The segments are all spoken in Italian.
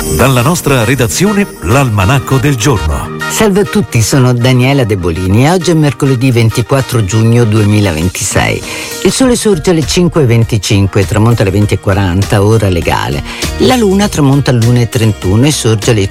Dalla nostra redazione, l'Almanacco del giorno. Salve a tutti, sono Daniela De Bolini e oggi è mercoledì 24 giugno 2026. Il sole sorge alle 5:25, tramonta alle 20:40, ora legale. La luna tramonta alle 1:31 e sorge alle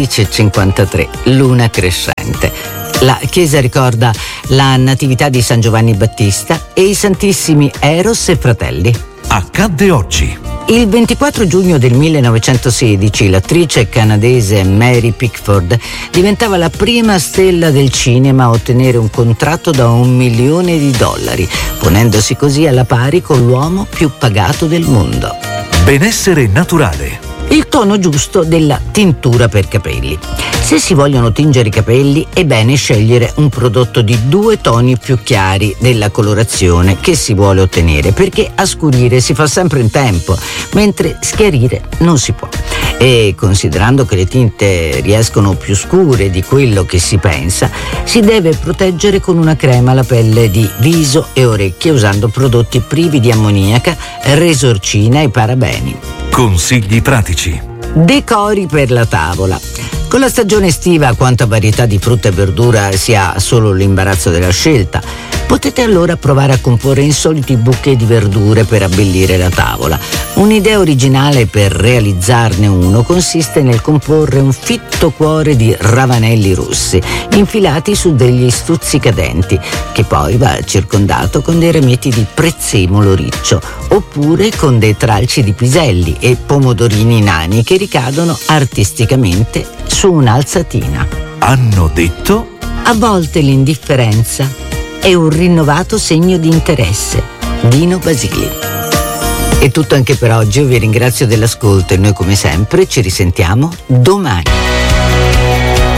15:53, luna crescente. La chiesa ricorda la natività di San Giovanni Battista e i santissimi Eros e Fratelli. Accadde oggi. Il 24 giugno del 1916 l'attrice canadese Mary Pickford diventava la prima stella del cinema a ottenere un contratto da $1 milione, ponendosi così alla pari con l'uomo più pagato del mondo. Benessere naturale. Il tono giusto della tintura per capelli. Se si vogliono tingere i capelli è bene scegliere un prodotto di 2 toni più chiari della colorazione che si vuole ottenere, perché a scurire si fa sempre in tempo, mentre schiarire non si può. E considerando che le tinte riescono più scure di quello che si pensa, si deve proteggere con una crema la pelle di viso e orecchie usando prodotti privi di ammoniaca, resorcina e parabeni. Consigli pratici. Decori per la tavola. Con la stagione estiva, quanta varietà di frutta e verdura si ha solo l'imbarazzo della scelta. Potete allora provare a comporre insoliti bouquet di verdure per abbellire la tavola. Un'idea originale per realizzarne uno consiste nel comporre un fitto cuore di ravanelli rossi infilati su degli stuzzicadenti, che poi va circondato con dei rametti di prezzemolo riccio, oppure con dei tralci di piselli e pomodorini nani che ricadono artisticamente su un'alzatina. Hanno detto? A volte l'indifferenza è un rinnovato segno di interesse. Dino Basili. È tutto anche per oggi, io vi ringrazio dell'ascolto e noi come sempre ci risentiamo domani.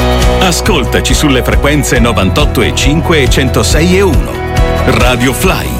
Ascoltaci sulle frequenze 98,5 e 106,1. Radio Fly.